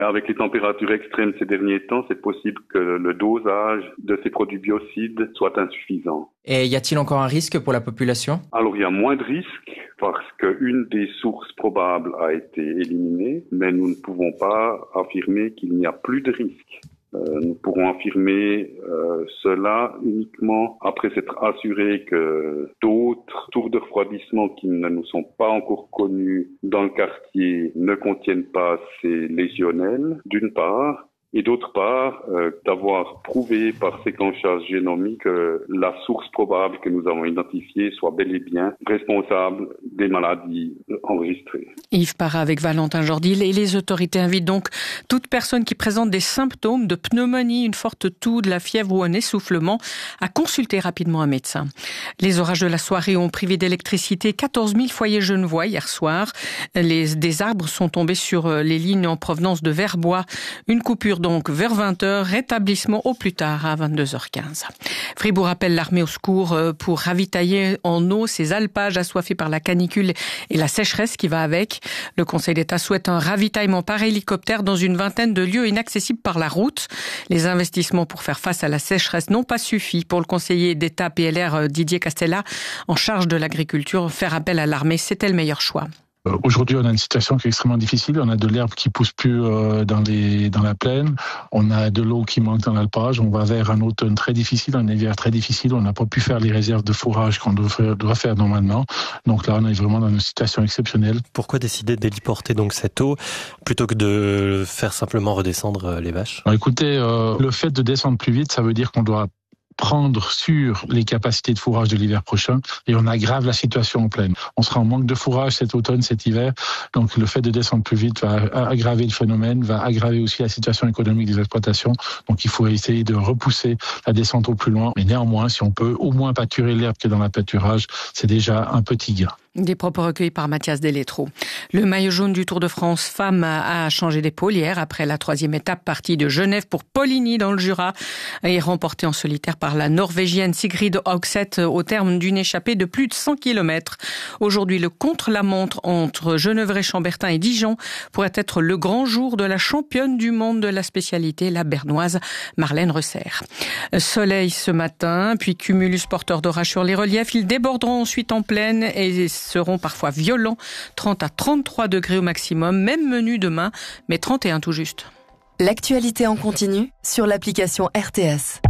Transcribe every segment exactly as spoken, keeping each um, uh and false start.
Avec les températures extrêmes ces derniers temps, c'est possible que le dosage de ces produits biocides soit insuffisant. Et y a-t-il encore un risque pour la population ? Alors, il y a moins de risques parce qu'une des sources probables a été éliminée, mais nous ne pouvons pas affirmer qu'il n'y a plus de risque. Euh, nous pourrons affirmer euh, cela uniquement après s'être assuré que d'autres tours de refroidissement qui ne nous sont pas encore connus dans le quartier ne contiennent pas ces lésionnels, d'une part, et d'autre part, euh, d'avoir prouvé par séquençage génomique que la source probable que nous avons identifiée soit bel et bien responsable des maladies enregistrées. Yves Parra avec Valentin Jordil, et les autorités invitent donc toute personne qui présente des symptômes de pneumonie, une forte toux, de la fièvre ou un essoufflement à consulter rapidement un médecin. Les orages de la soirée ont privé d'électricité quatorze mille foyers genevois hier soir. Les, des arbres sont tombés sur les lignes en provenance de Verbois. Une coupure donc vers vingt heures, rétablissement au plus tard à vingt-deux heures quinze. Fribourg appelle l'armée au secours pour ravitailler en eau ces alpages assoiffés par la canicule et la sécheresse qui va avec. Le Conseil d'État souhaite un ravitaillement par hélicoptère dans une vingtaine de lieux inaccessibles par la route. Les investissements pour faire face à la sécheresse n'ont pas suffi pour le conseiller d'État P L R Didier Castella en charge de l'agriculture. Faire appel à l'armée, c'était le meilleur choix. Euh, aujourd'hui, on a une situation qui est extrêmement difficile. On a de l'herbe qui pousse plus euh, dans les dans la plaine. On a de l'eau qui manque dans l'alpage. On va vers un automne très difficile, un hiver très difficile. On n'a pas pu faire les réserves de fourrage qu'on doit faire, doit faire normalement. Donc là, on est vraiment dans une situation exceptionnelle. Pourquoi décider d'héliporter donc cette eau plutôt que de faire simplement redescendre les vaches ? Alors, écoutez, euh, le fait de descendre plus vite, ça veut dire qu'on doit prendre sur les capacités de fourrage de l'hiver prochain et on aggrave la situation en plaine. On sera en manque de fourrage cet automne, cet hiver, donc le fait de descendre plus vite va aggraver le phénomène, va aggraver aussi la situation économique des exploitations, donc il faut essayer de repousser la descente au plus loin, mais néanmoins, si on peut au moins pâturer l'herbe qui est dans la pâturage, c'est déjà un petit gain. Des propos recueillis par Mathias Delétro. Le maillot jaune du Tour de France femmes a changé d'épaule hier après la troisième étape partie de Genève pour Poligny dans le Jura et remportée en solitaire par la Norvégienne Sigrid Hogseth au terme d'une échappée de plus de cent kilomètres. Aujourd'hui, le contre-la-montre entre Genevrey-Chambertin et Dijon pourrait être le grand jour de la championne du monde de la spécialité, la bernoise Marlène Reusser. Soleil ce matin, puis cumulus porteur d'orage sur les reliefs. Ils déborderont ensuite en plaine et seront parfois violents, trente à trente-trois degrés au maximum, même menu demain, mais trente et un tout juste. L'actualité en continu sur l'application R T S.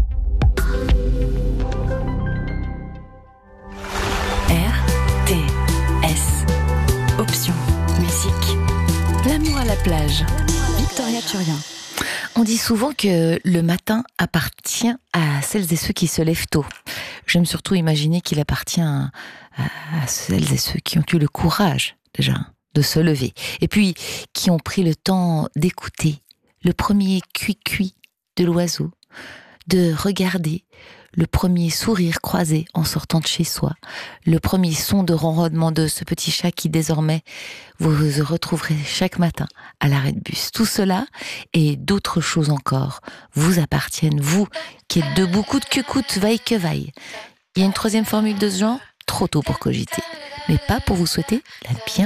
R T S. Option musique. L'amour à la plage. Victoria Turien. On dit souvent que le matin appartient à celles et ceux qui se lèvent tôt. J'aime surtout imaginer qu'il appartient à, à celles et ceux qui ont eu le courage, déjà, de se lever. Et puis, qui ont pris le temps d'écouter le premier cuit-cuit de l'oiseau, de regarder le premier sourire croisé en sortant de chez soi, le premier son de ronronnement de ce petit chat qui désormais vous retrouverez chaque matin à l'arrêt de bus. Tout cela et d'autres choses encore vous appartiennent, vous qui êtes debout coûte que coûte, vaille que vaille. Il y a une troisième formule de ce genre, trop tôt pour cogiter, mais pas pour vous souhaiter la bienvenue.